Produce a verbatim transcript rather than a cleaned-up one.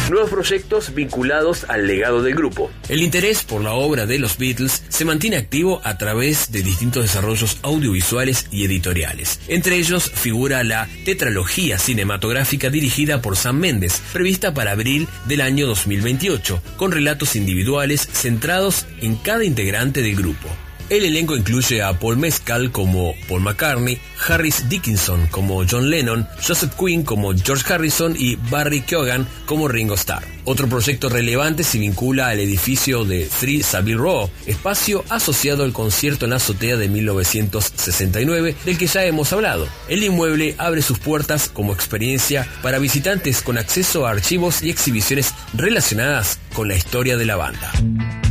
nuevos proyectos vinculados al legado del grupo. El interés por la obra de los Beatles se mantiene activo a través de distintos desarrollos audiovisuales y editoriales. Entre ellos figura la tetralogía cinematográfica dirigida por Sam Mendes, prevista para abril del año dos mil veintiocho, con relatos individuales centrados en cada integrante del grupo. El elenco incluye a Paul Mescal como Paul McCartney, Harris Dickinson como John Lennon, Joseph Quinn como George Harrison y Barry Keoghan como Ringo Starr. Otro proyecto relevante se vincula al edificio de tres Savile Row, espacio asociado al concierto en la azotea de mil novecientos sesenta y nueve, del que ya hemos hablado. El inmueble abre sus puertas como experiencia para visitantes con acceso a archivos y exhibiciones relacionadas con la historia de la banda.